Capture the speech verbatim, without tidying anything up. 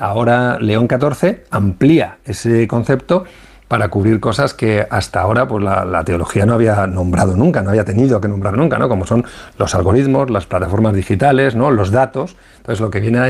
ahora León catorce amplía ese concepto para cubrir cosas que hasta ahora pues la, la teología no había nombrado nunca, no había tenido que nombrar nunca, ¿no? Como son los algoritmos, las plataformas digitales, ¿no? Los datos. Entonces lo que viene